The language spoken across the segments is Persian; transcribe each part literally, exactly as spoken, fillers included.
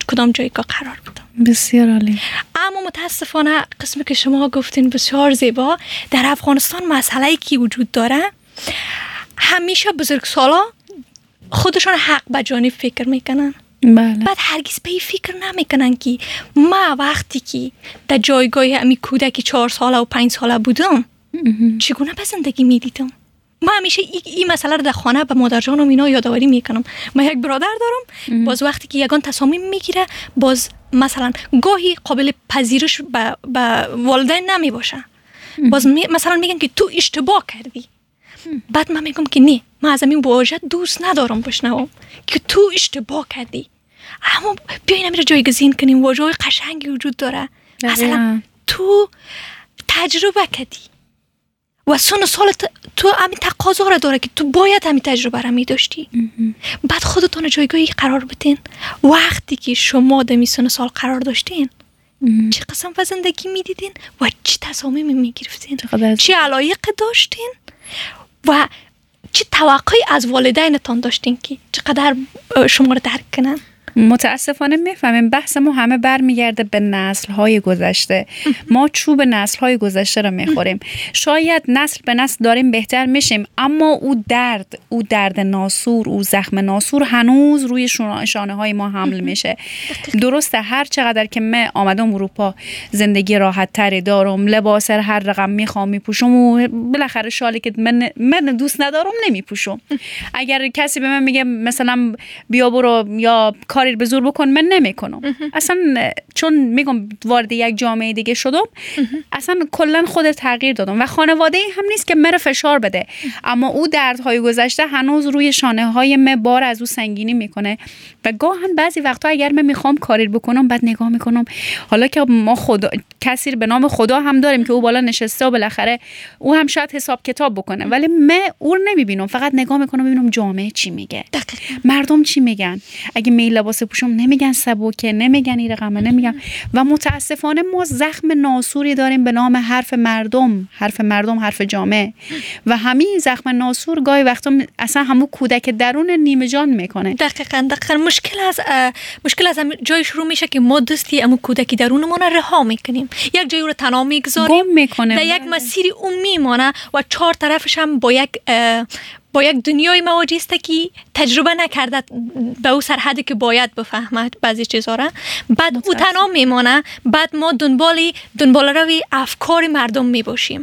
کدام جایگاه قرار بدم. بسیار عالی. اما متاسفانه قسمی که شما گفتین بسیار زیبا، در افغانستان مسئله‌ای که وجود داره، همیشه بزرگسالا خودشان حق به جانب فکر میکنن. بله. بعد هرگز به این فکر نمیکنن که ما وقتی که در جایگاه امی کودکی چهار ساله و پنج ساله بودم چگونه به زندگی میدیدم. ما همیشه این ای مسئله رو در خانه به مادر جانم اینا یادآوری میکنم. من یک برادر دارم، باز وقتی که یگان تصامیم میگیره، باز مثلا گاهی قابل پذیرش به والدین نمی باشه، باز می مثلا میگن که تو اشتباه کردی. بعد من میگم که نه، من از این واژه دوست ندارم بشنوم که تو اشتباه کردی. اما بیاین امیر جایگزین کنیم، واژه‌های قشنگی وجود داره. مثلا تو تجربه کردی و سن سال تو همین تقاضا را داره که تو باید همین تجربه را می داشتی. بعد خودتون جایگاهی قرار بدین. وقتی که شما در سن سال قرار داشتین، چه قسم و زندگی می دیدین و چه تصامیمی می گرفتین، چه علایق داشتین و چه توقعی از والدینتان داشتین که چقدر شما رو درک کنن. متاسفانه میفهمیم بحث ما همه برمیگرده به نسل‌های گذشته. ما چوب نسل‌های گذشته رو میخوریم. شاید نسل به نسل داریم بهتر میشیم، اما او درد، او درد ناسور، او زخم ناسور هنوز روی شانه‌های ما حمل میشه. درسته هر چقدر که من آمدم اروپا زندگی راحت تری دارم، لباس هر رقم میخوام میپوشم و بالاخره شالی که من من دوست ندارم نمیپوشم. اگر کسی به من میگه مثلا بیا برو یا کاری به زور بکن، من نمیکنم. اصلا چون میگم وارد یک جامعه دیگه شدم، اصلا کلا خود تغییر دادم و خانواده هم نیست که مرا فشار بده، اما او دردهای گذشته هنوز روی شانه های من بار از او سنگینی میکنه و گاهن بعضی وقتا اگر من میخوام کاری بکنم بعد نگاه میکنم، حالا که ما خدا کسی به نام خدا هم داریم که او بالا نشسته و بالاخره او هم شاید حساب کتاب بکنه، ولی من او رو نمیبینم، فقط نگاه میکنم ببینم جامعه چی میگه، مردم چی میگن. اگه می لباس پوشم نمیگن سبوکه، نمیگن این رقمه، نمیگن. و متاسفانه ما زخم ناسوری داریم به نام حرف مردم، حرف مردم، حرف جامعه و همین زخم ناسور گاهی وقتا اصلا همون کودک درون نیمه جان میکنه. دقیقاً دقیقاً مشکل از مشکل از جای شروع میشه که ما دستی امو کودکی درونمون رو رها میکنیم، یک جایی رو تنها میگذاریم، گم میکنه، در یک مسیری اون میمونه و چهار طرفش هم با یک با یک دنیای مواجه است که تجربه نکرده به او سرحدی که باید بفهمد بعضی چیزا را، بعد او تنها میمونه. بعد ما دنبالی دنبال روی افکار مردم میباشیم.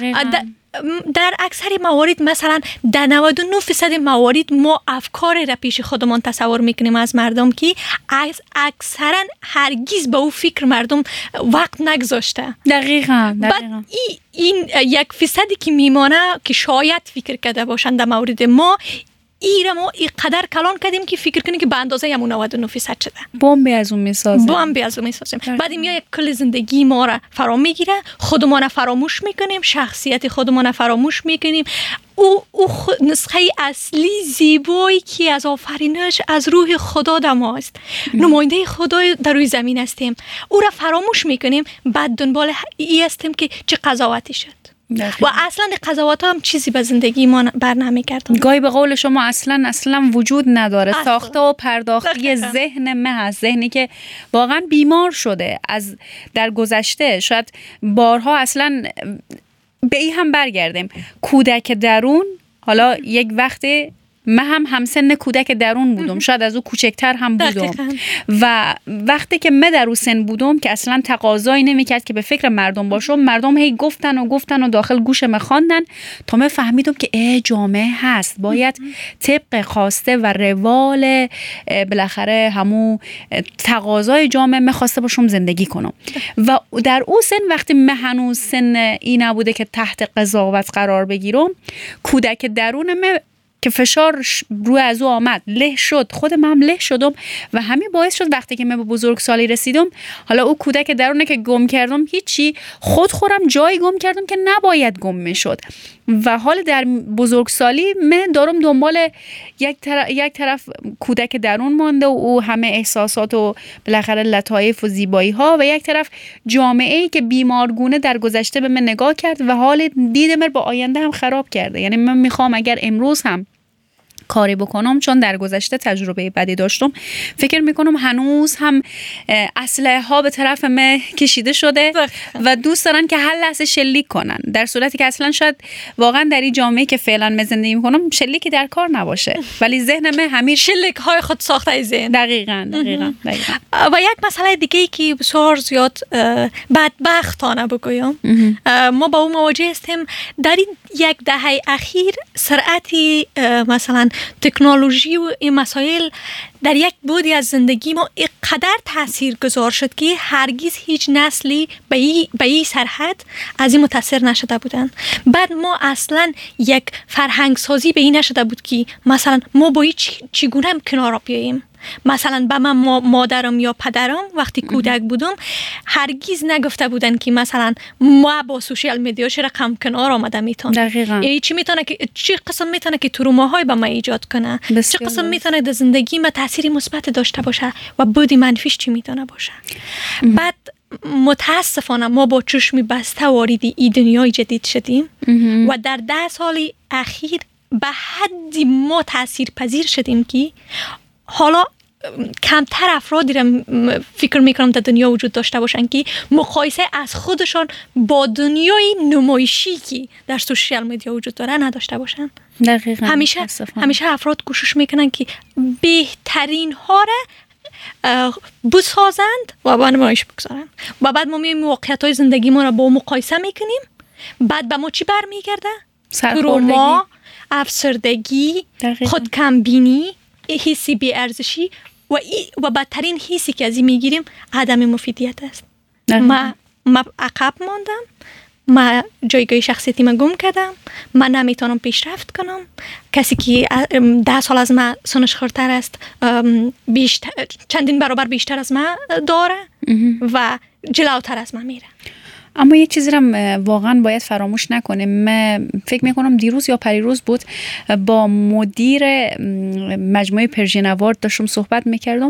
در اکثر موارد، مثلا در نود و نه درصد موارد ما افکار را پیش خودمان تصور میکنیم از مردم که از اکثرا هرگز به او فکر مردم وقت نگذاشته. دقیقاً بعد ای این یک فیصدی که میمانه که شاید فکر کرده باشند در مورد ما، ایره ما اینقدر کلان کردیم که فکر کنیم که به اندازه همون نود و نه درصد شده. بمبی از اون میسازیم. بمبی از اون میسازیم. بعد این یک کل زندگی ما را فرا میگیره، خودمان فراموش میکنیم، شخصیت خودمان فراموش میکنیم. او او نسخه اصلی زیبایی که از آفرینش از روح خدا در ما است، نماینده خدا در روی زمین هستیم، او را فراموش میکنیم. بعد دنبال ای هستیم که چه قضاوتی شد و اصلا قضاوت هم چیزی به زندگی ما بر نمی‌گردونه. گاهی به قول شما اصلا اصلا وجود نداره. اصلا. ساخته و پرداختی ذهن من، ذهنی که واقعا بیمار شده از در گذشته. شاید بارها اصلا به این هم برگردیم، کودک درون. حالا یک وقتی من هم همسن کودک درون بودم، شاید از او کوچکتر هم بودم دقیقا. و وقتی که من در اون سن بودم که اصلا تقاضایی نمیکرد که به فکر مردم باشم، مردم هی گفتن و گفتن و داخل گوش من خواندن تا من فهمیدم که ای جامعه هست، باید طبق خواسته و روال بالاخره همون تقاضای جامعه من خواسته باشم زندگی کنم. و در اون سن وقتی من هنوز سن این نبوده که تحت قضاوت قرار بگیرم، کودک درون من که فشار روی از او آمد، له شد، خود من هم له شدم و همین باعث شد وقتی که من به بزرگسالی رسیدم، حالا او کودک درونه که گم کردم هیچی، خود خورم جایی گم کردم که نباید گم میشد. و حال در بزرگسالی من دارم دنبال یک طرف, یک طرف کودک درون مانده و او همه احساسات و بالاخره لطایف و زیبایی ها، و یک طرف جامعه‌ای که بیمارگونه در گذشته به من نگاه کرد و حال دید من با آینده هم خراب کرده. یعنی من میخوام اگر امروز هم کاری بکنم، چون در گذشته تجربه بدی داشتم. فکر میکنم هنوز هم اسلحه ها به طرف من کشیده شده و دوست دارن که هر لحظه شلیک کنن، در صورتی که اصلا شاید واقعا در این جامعه که فعلا من زندگی میکنم شلیکی در کار نباشه، ولی ذهن من همین شلیک های خود ساخته ذهن. دقیقاً دقیقاً دقیقاً. و یک مسئله دیگه ای که بسیار زیاد بدبختانه بگویم، ما با اون مواجه هستیم در این یک دهه اخیر. سرعتی مثلا تکنولوژی و این مسائل در یک بودی از زندگی ما اینقدر تأثیر گذار شد که هرگز هیچ نسلی به این به این سرحد از این متاثر نشده بودن. بعد ما اصلا یک فرهنگ سازی به این نشده بود که مثلا ما با این چگونه کنار بیاییم. مثلا به من مادرم یا پدرم وقتی کودک بودم هرگز نگفته بودن که مثلا ما با سوشیال میدیا چرا کم کنار آمده میتونه. دقیقاً. یعنی چی میتونه که چی قسم میتونه که تروماهای به ما ایجاد کنه، چه قسم میتونه در زندگی ما تأثیری مثبت داشته باشه و بودی منفیش چی میتونه باشه. ام. بعد متاسفانه ما با چشمی بسته وارد این دنیای جدید شدیم ام. و در ده سال اخیر به حدی ما تأثیر پذیر شدیم که حالا کمتر افرادی را فکر میکنم در دنیا وجود داشته باشن که مقایسه از خودشان با دنیای نمایشی که در سوشیال میدیا وجود داره نداشته باشن. دقیقاً. همیشه همیشه افراد کوشش میکنن که بهترین ها را بسازند و به نمایش بگذارن و بعد ما میایم واقعیت های زندگی ما را با مقایسه میکنیم. بعد به ما چی برمیگرده؟ تروما، افسردگی، خود کمبینی، حسی بی ارزشی و و بدترین حسی که از این میگیریم عدم مفیدیت است. ما ما عقب ماندم، ما جایگاه شخصیتی ما گم کردم، من نمیتونم پیشرفت کنم. کسی که ده سال از ما سنش خورتر است بیشتر چندین برابر بیشتر از ما داره و جلوتر از ما میره. اما یک چیزی رو واقعا باید فراموش نکنیم. من فکر میکنم دیروز یا پریروز بود با مدیر مجموعه پرژین اوارد داشتم صحبت میکردم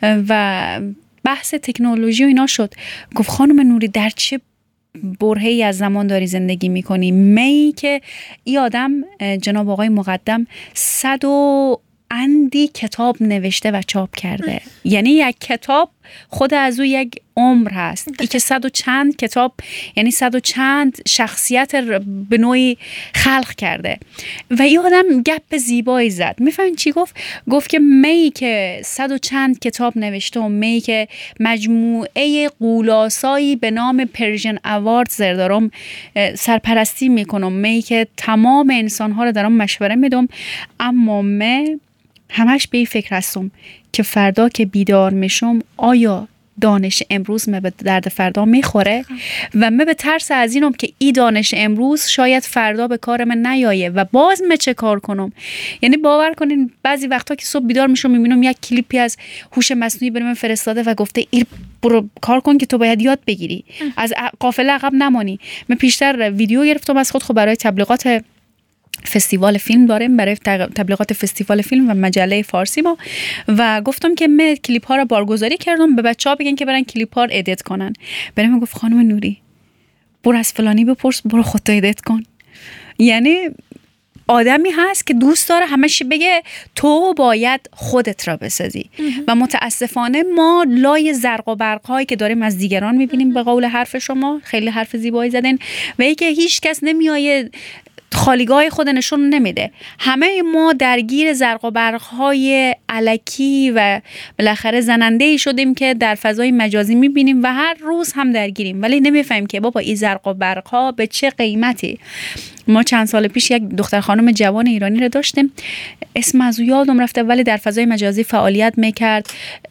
و بحث تکنولوژی و اینا شد. گفت خانم نوری در چه برهه‌ای از زمان داری زندگی میکنی؟ می که این آدم جناب آقای مقدم صد و اندی کتاب نوشته و چاپ کرده. یعنی یک کتاب خود از او یک عمر هست. ای که صد و چند کتاب، یعنی صد و چند شخصیت به نوعی خلق کرده و این آدم گپ زیبایی زد. میفهمین چی گفت؟ گفت که می که صد و چند کتاب نوشته و می که مجموعه قولاسایی به نام پرژن اوارد دارم سرپرستی میکنم، می که تمام انسانها رو دارم مشوره میدم، اما من همش به این فکر هستم که فردا که بیدار میشم آیا دانش امروز من به درد فردا میخوره و من به ترس از اینم که این دانش امروز شاید فردا به کار من نیایه و باز من چه کار کنم. یعنی باور کنین بعضی وقتا که صبح بیدار میشم میبینم یک کلیپی از هوش مصنوعی برام فرستاده و گفته این برو کار کن که تو باید یاد بگیری، از قافله عقب نمانی. من پیشتر ویدیو گرفتم از خود خب برای تبلیغات فستیوال فیلم داریم، برای تبلیغات فستیوال فیلم و مجله فارسی ما، و گفتم که من کلیپ ها را بارگذاری کردم به بچه ها بگن که برن کلیپ ها را ادیت کنن. برای من گفت خانم نوری برو از فلانی بپرس، برو خودت ادیت کن. یعنی آدمی هست که دوست داره همش بگه تو باید خودت را بسازی و متاسفانه ما لای زرق و برق هایی که داریم از دیگران میبینیم. به قول حرف شما خیلی حرف زیبایی زدین و ای که هیچ کس نمیایه خالیگاه خود نشون نمیده. همه ما درگیر زرق و برق‌های الکی و بالاخره زننده‌ای شدیم که در فضای مجازی می‌بینیم و هر روز هم درگیریم، ولی نمی‌فهمیم که بابا این زرق و برق‌ها به چه قیمتی. ما چند سال پیش یک دختر خانم جوان ایرانی رو داشتیم، اسم از او یادم رفته، ولی در فضای مجازی فعالیت می‌کرد،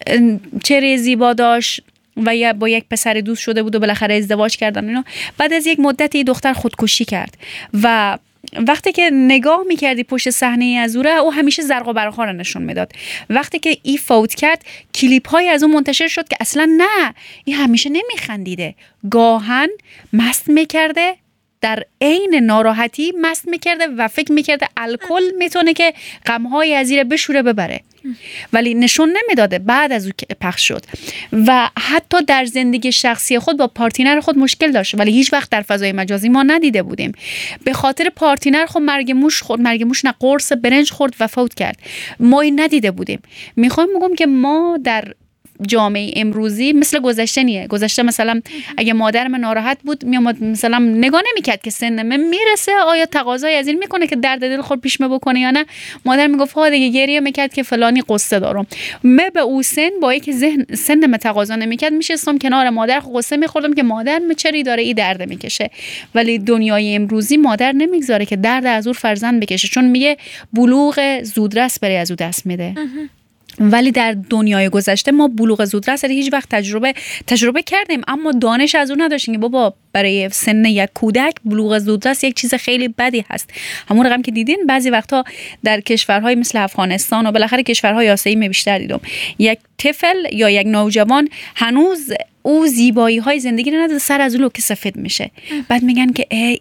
چهره زیبا داشت و یا با یک پسر دوست شده بود و بالاخره ازدواج کردن اینا. بعد از یک مدتی دختر خودکشی کرد و وقتی که نگاه میکردی پشت صحنه از او را، او همیشه زرق و برق‌ها را نشون میداد. وقتی که ای فوت کرد کلیپ های از اون منتشر شد که اصلا نه، این همیشه نمیخندیده، گاهن مست میکرده در عین ناراحتی مست میکرده و فکر میکرده الکل میتونه که غمهای از زیر بشوره ببره، ولی نشون نمیداده. بعد از او که پخش شد و حتی در زندگی شخصی خود با پارتنر خود مشکل داشت، ولی هیچ وقت در فضای مجازی ما ندیده بودیم. به خاطر پارتنر خود مرگ موش خورد، مرگ موش نه قرص برنج خورد و فوت کرد. ما این ندیده بودیم. میخوام بگم که ما در جامعه امروزی مثل گذشته نیه. گذشته مثلا اگه مادر من ناراحت بود میامد مثلا نگاه نمیکرد که سن من میرسه آیا تقاضای از این میکنه که درد دل خود پیش می بکنه یا نه. مادر میگفت ها دیگه، گریه میکرد که فلانی قصه دارم. من به او سن با اینکه ذهن سن من تقاضا نمیکرد میشستم کنار مادر قصه میخوردم که مادر من چری داره این درد میکشه. ولی دنیای امروزی مادر نمیگذاره که درد از او فرزند بکشه، چون میگه بلوغ زودرس برای از او دست میده. ولی در دنیای گذشته ما بلوغ زودرس رو هیچ وقت تجربه تجربه کردیم، اما دانش از اون نداشتیم که بابا برای سن یک کودک بلوغ زودرس یک چیز خیلی بدی هست. همون رقم که دیدین بعضی وقتا در کشورهای مثل افغانستان و بالاخره کشورهای آسیایی می بیشتر دیدم، یک طفل یا یک نوجوان هنوز او زیبایی های زندگی رو نداره، سر از اون که سفید میشه. بعد میگن که ای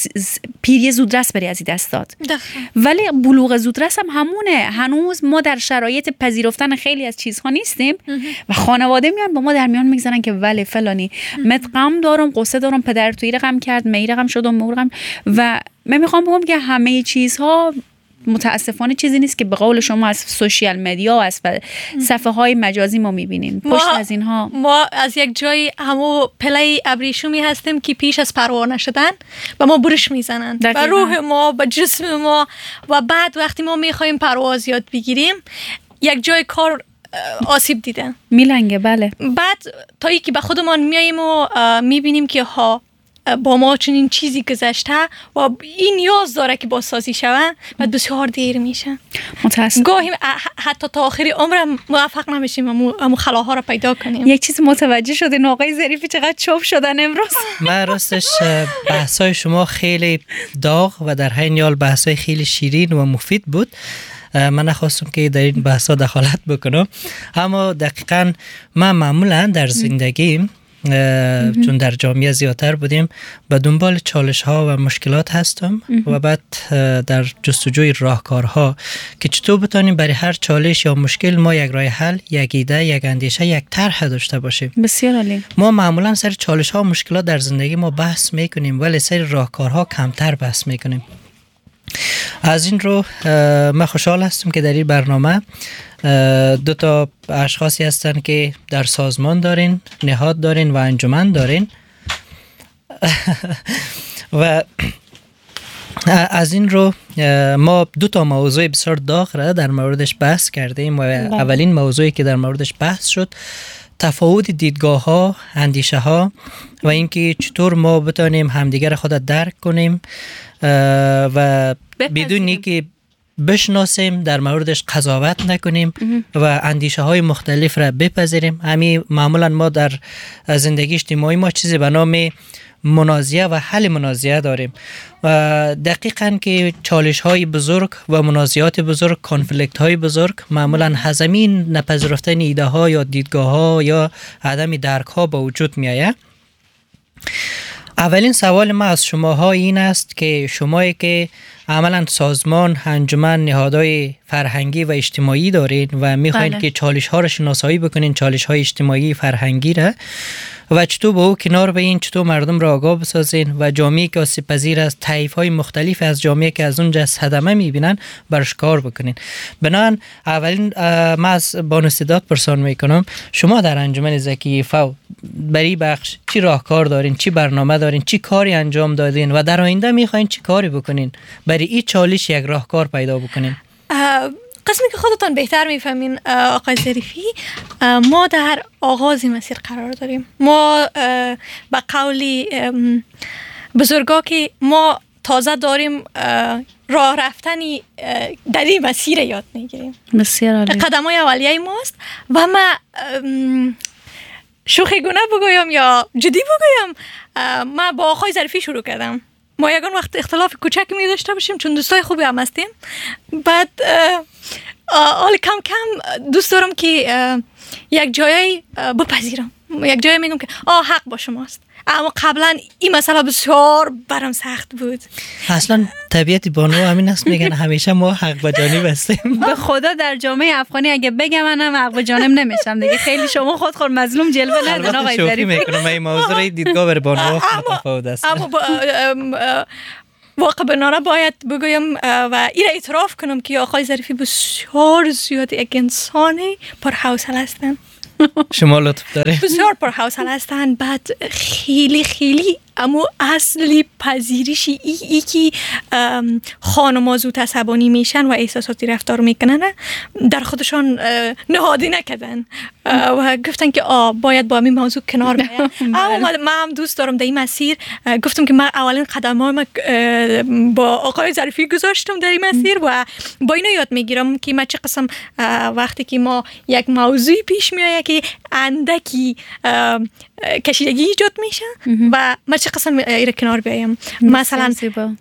پیری زودرس بری از این دست داد. ولی بلوغ زودرس هم همونه. هنوز ما در شرایط پذیرفتن خیلی از چیزها نیستیم و خانواده میان با ما در میان میگذارن که ولی فلانی مت غم دارم، قصه دارم، پدر توی رقم کرد، می رقم شدم، مو رقم. و من میخوام بگم که همه چیزها متاسفانه چیزی نیست که به قول شما از سوشیال مدیا و از صفحه های مجازی ما میبینیم. پشت از اینها ما از یک جای همو پله ابریشمی هستیم که پیش از پروانه شدن و ما برش میزنن به روح ما، به جسم ما، و بعد وقتی ما میخوایم پرواز یاد بگیریم یک جای کار آسیب دیدن میلنگه. بله. بعد تا ای که به خودمان میاییم و میبینیم که ها با ما چنین چیزی گذشته و این نیاز داره که بازسازی شود، بعد بسیار دیر میشه. متاسفم گاهی حتی تا آخر عمرم موفق نمیشیم امو خلاها رو پیدا کنیم. یک چیز متوجه شدین آقای ظریفی چقدر چوب شدن امروز؟ من راستش بحثای شما خیلی داغ و در حین حال بحثای خیلی شیرین و مفید بود. من نخواستم که در این بحثا دخالت بکنم، اما دقیقاً من معمولا در زندگیم چون در جامعه زیادتر بودیم به دنبال چالش ها و مشکلات هستم و بعد در جستجوی راهکارها که چطور بتونیم برای هر چالش یا مشکل ما یک راه حل، یک ایده، یک اندیشه، یک طرح داشته باشیم. بسیار عالی. ما معمولا سر چالش ها و مشکلات در زندگی ما بحث میکنیم ولی سر راهکارها کمتر بحث میکنیم. از این رو من خوشحال هستم که در این برنامه دو تا اشخاصی هستن که در سازمان دارین، نهاد دارین و انجمن دارین و از این رو ما دو تا موضوع بسیار داغ را در موردش بحث کردیم و اولین موضوعی که در موردش بحث شد تفاوت دیدگاه ها، اندیشه ها و اینکه چطور ما بتونیم همدیگر خود درک کنیم و بدون اینکه بشناسیم در موردش قضاوت نکنیم و اندیشه های مختلف را بپذیریم. همین معمولا ما در زندگی اجتماعی ما چیزی به نام منازعه و حل منازعه داریم و دقیقاً که چالش های بزرگ و منازعات بزرگ، کانفلیکت های بزرگ معمولا هزمین نپذیرفتن ایده ها یا دیدگاه ها یا عدم درک ها به وجود می آید. اولین سوال ما از شماها این است که شمایی که عملا سازمان، انجمن، نهادهای فرهنگی و اجتماعی دارین و میخواین بله. که چالش ها را شناسایی بکنین، چالش های اجتماعی فرهنگی را، و چطور با او کنار بیاین، چطور مردم را آگاه بسازین و جامعه که آسیب پذیر از طیف های مختلف از جامعه که از اونجا صدمه میبینن برش کار بکنین. بنابراین اولین ما از بانو سیدات پرسان میکنم شما در انجمن ذکی فو برای بخش چی راهکار دارین، چی برنامه دارین، چی کاری انجام دادین و در آینده میخواین چی کاری بکنین برای این چالش یک راهکار پیدا بکنین؟ قسمی که خودتان بهتر میفهمین آقای ظریفی، ما در آغاز مسیر قرار داریم. ما به قولی بزرگا که ما تازه داریم راه رفتنی در این مسیر یاد میگیریم. بسیار عالی. قدم های اولیه ماست و ما شوخی گونه بگویم یا جدی بگویم، ما با آقای ظریفی شروع کردم. ما یکان وقت اختلاف کوچک می داشته باشیم چون دوستای خوبی هم هستیم. بعد حالا کم کم دوست دارم که یک جایی بپذیرم، یک جایی میگم که آه حق با شماست، اما قبلا این مسئله بسیار برام سخت بود. اصلا طبیعت بانو همین است، میگن همیشه ما حق با جانب هستیم. به خدا در جامعه افغانی اگه بگم منم حق با جانب نمیشم دیگه. خیلی شما خود خود مظلوم جلوه ندین آقای ظریفی. شوخی میکنم، این موضوع دیدگاه بر بانو متفاوت است. اما واقعا بناره باید بگویم و این اعتراف کنم که آقای ظریفی بسیار زیاد یک انسانی پر حوصله هستن. شما لطف داره. بسیار پر حوصله هستن. بعد خیلی خیلی اما اصلی پذیرشی ای, ای که خانم زود عصبانی میشن و احساساتی رفتار میکنن در خودشان نهادی نکردن و گفتن که آه باید با همین موضوع کنار بیایم. اما من هم دوست دارم در این مسیر گفتم که من اولین قدمام با آقای ظریفی گذاشتم در این مسیر و با اینو یاد میگیرم که ما چه قسم وقتی که ما یک موضوعی پیش میاد که اندکی کشیدگی ایجاد میشه و ما چه قسم ایره کنار بیایم. مثلا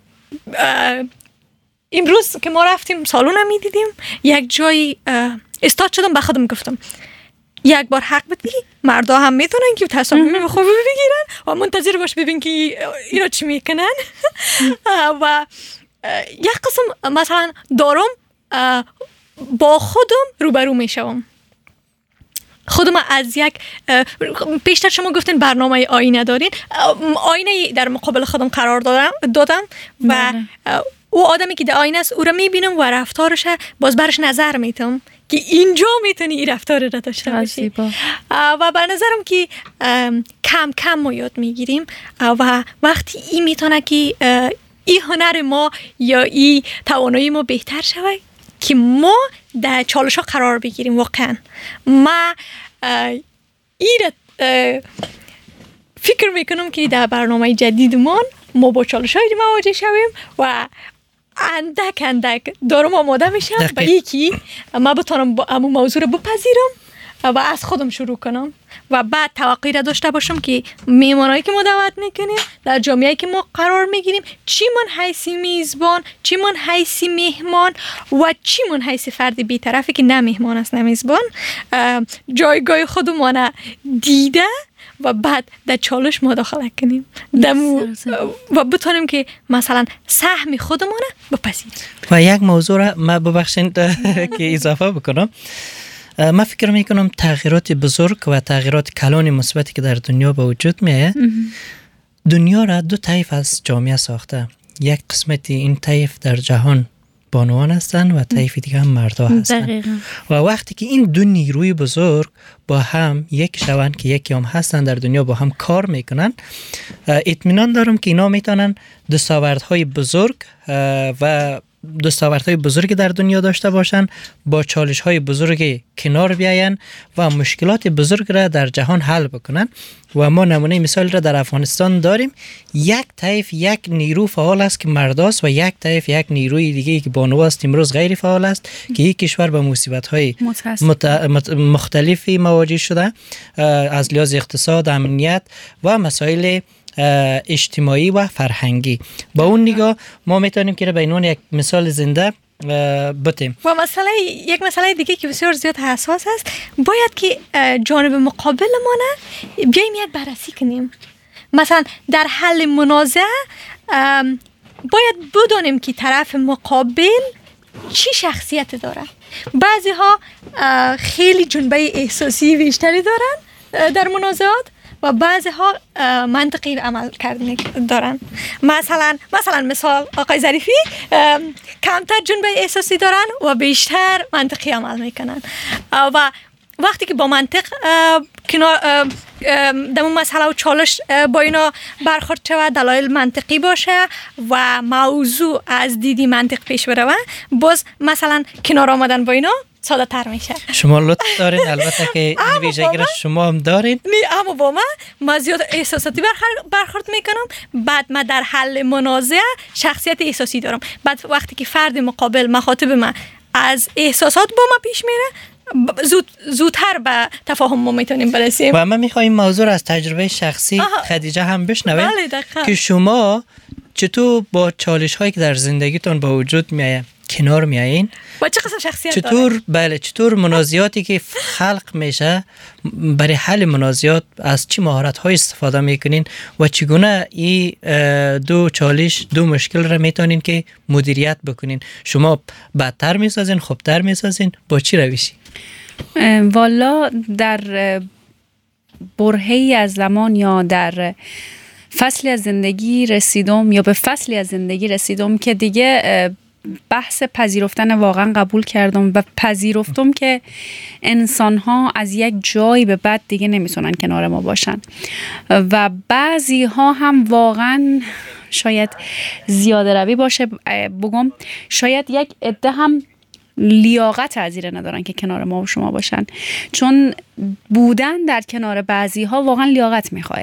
امروز که ما رفتیم سالون هم میدیدیم، یک جایی استاد شدم به خودم گفتم یک بار حق بدی، مردا هم میتونن که تصامیم خوبی بگیرن و منتظر باش ببین که اینا چی میکنن. و یک قسم مثلا دارم با خودم روبرو میشم، خودم از یک پیشتر شما گفتین برنامه آینه دارین، آینه در مقابل خودم قرار دادم دادم و او آدمی که در آینه است او را میبینم و رفتارش باز برش نظر میتم که اینجا میتونی این رفتار را داشته باشی و به نظرم که کم کم ما یاد میگیریم و وقتی این میتونه که این هنر ما یا این توانایی ما بهتر شود که ما در چالش ها قرار بگیریم. واقعا ما این فکر میکنم که در برنامه جدیدمان ما با چالش های مواجه شویم و اندک اندک دارم آماده میشم به یکی ما بتونم با امون موضوع رو بپذیرم و از خودم شروع کنم و بعد توقعی را داشته باشم که میمانایی که ما دعوت میکنیم در جامعه‌ای که ما قرار میگیریم چی من حیثی میزبان، چی من حیثی مهمان و چی من حیثی فردی بی‌طرفی که نه مهمان است نه میزبان جایگاه خودمون دیده و بعد در چالش مداخله کنیم و بتونیم که مثلا سهم خودمون بپذیریم. و یک موضوع را ما ببخشید که اضافه بکنم، من فکر میکنم تغییرات بزرگ و تغییرات کلان مثبتی که در دنیا به وجود میه دنیا را دو طیف از جامعه ساخته. یک قسمتی این طیف در جهان بانوان هستن و طیف دیگه هم مردا هستن دقیقا. و وقتی که این دو نیروی بزرگ با هم یک شوند که یکی هم هستن در دنیا با هم کار میکنن، اطمینان دارم که اینا میتونن دستاوردهای بزرگ و دستاوردهای بزرگی در دنیا داشته باشن، با چالش‌های بزرگی کنار بیاین و مشکلات بزرگ را در جهان حل بکنن. و ما نمونه مثال را در افغانستان داریم، یک طیف یک نیرو فعال است که مرداست و یک طیف یک نیروی دیگه که بانو است امروز غیر فعال است که یک کشور به مصیبت‌های مت... مت... مختلفی مواجه شده از لحاظ اقتصاد، امنیت و مسائل اجتماعی و فرهنگی. با اون نگاه ما میتونیم که به عنوان یک مثال زنده بتیم. و مسئله یک مسئله دیگه که بسیار زیاد حساس است، باید که جانب مقابل ما نه بیایم یک بررسی کنیم. مثلا در حل منازعه باید بدونیم که طرف مقابل چی شخصیت داره. بعضی ها خیلی جنبه احساسی بیشتری دارن در منازعات و بعضی ها منطقی عمل کردن دارن. مثلا مثلا مثال آقای ظریفی کمتر جنبه احساسی دارن و بیشتر منطقی عمل میکنن و وقتی که با منطق کنار در اون مسئله و چالش با اینا برخورد شود، دلایل منطقی باشه و موضوع از دیدی منطق پیش بره، باز مثلا کنار آمدن با اینا ساده تر میشه. شما لطف دارین، البته که این ویژگی را شما هم دارین. نه اما با من ما زیاد احساساتی برخورد میکنم، بعد من در حل منازعه شخصیت احساسی دارم. بعد وقتی که فرد مقابل مخاطب من از احساسات با ما پیش میره، زود زودتر به تفاهم ما میتونیم برسیم. و من میخوایم موضوع را از تجربه شخصی آها. خدیجه هم بشنویم. بله دقیقا. که شما چطور با چالش هایی که در زندگیتون با وجود میایه کنار میایین با چه قسم شخصیت چطور داره؟ بله چطور منازعاتی که خلق میشه برای حل منازعات از چه مهارت های استفاده میکنین و چگونه این دو چالش دو مشکل را میتونین که مدیریت بکنین؟ شما بدتر میسازین خوبتر میسازین با چی روشی؟ والا در برهه‌ای از زمان یا در فصلی از زندگی رسیدم یا به فصلی از زندگی رسیدم که دیگه بحث پذیرفتن واقعا قبول کردم و پذیرفتم که انسان ها از یک جایی به بعد دیگه نمیتونن کنار ما باشن و بعضی ها هم واقعا شاید زیاده روی باشه بگم شاید یک عده هم لیاقت عزیره ندارن که کنار ما و شما باشن، چون بودن در کنار بعضی ها واقعا لیاقت میخواه.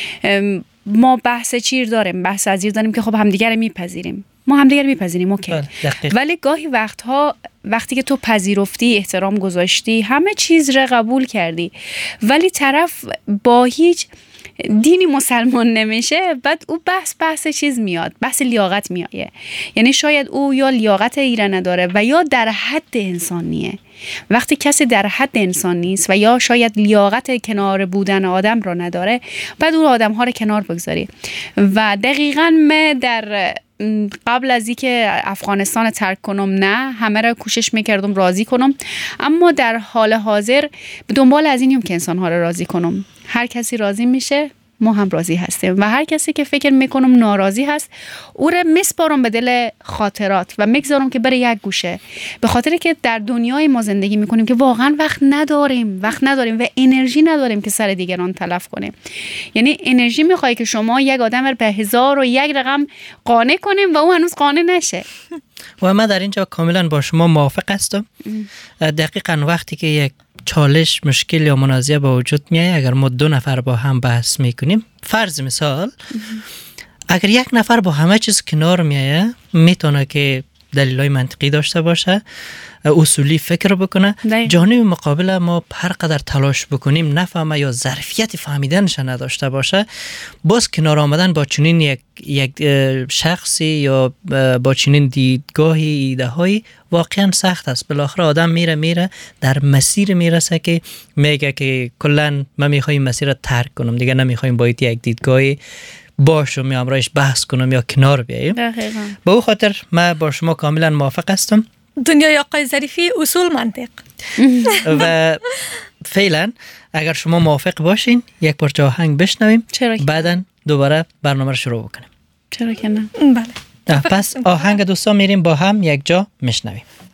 ما بحث چیر داریم، بحث عزیر داریم که خب همدیگر میپذیریم، ما همدیگر میپذیریم اوکی، ولی گاهی وقتها وقتی که تو پذیرفتی، احترام گذاشتی، همه چیز را قبول کردی ولی طرف با هیچ دینی مسلمان نمیشه، بعد او بحث بحث چیز میاد، بحث لیاقت میایه. یعنی شاید او یا لیاقت ایره نداره و یا در حد انسانیه. وقتی کسی در حد انسان نیست و یا شاید لیاقت کنار بودن آدم رو نداره، بعد او آدم ها رو کنار بگذاری. و دقیقاً من در قبل از اینکه افغانستان ترک کنم نه همه را کوشش میکردم راضی کنم، اما در حال حاضر به دنبال از اینیم که انسان ها را راضی کنم. هر کسی راضی میشه ما هم راضی هستیم و هر کسی که فکر میکنم ناراضی هست او را میسپارم به دل خاطرات و میگذارم که بره یک گوشه، به خاطر که در دنیای ما زندگی میکنیم که واقعا وقت نداریم وقت نداریم و انرژی نداریم که سر دیگران تلف کنیم. یعنی انرژی میخوای که شما یک آدم رو به هزار و یک رقم قانع کنیم و او هنوز قانع نشه. و من در اینجا کاملا با شما موافق هستم. دقیقاً وقتی که یک چالش مشکل یا منازعه به وجود میاد، اگر ما دو نفر با هم بحث میکنیم، فرض مثال اگر یک نفر با همه چیز کنار میایه، میتونه که دلایل منطقی داشته باشه، اصولی فکر بکنه، جانب مقابل ما هر قدر تلاش بکنیم نفهمه یا ظرفیت فهمیدنش نداشته باشه، باز کنار آمدن با چنین یک یک شخصی یا با چنین دیدگاهی ایده هایی واقعا سخت است. بالاخره آدم میره میره در مسیر میرسه که میگه که کلا من میخوایم مسیر رو ترک کنم، دیگه نمیخوایم با یک دیدگاهی باشم یا امرایش بحث کنم یا کنار بیاییم. با او خاطر من با شما کاملا موافق هستم. دنیای آقای ظریفی اصول منطق. و فعلا اگر شما موافق باشین یک پارچه آهنگ بشنویم، بعدن دوباره برنامه رو شروع بکنیم. چرا که نه؟ بله. پس آهنگ دوستان میریم با هم یک جا میشنویم.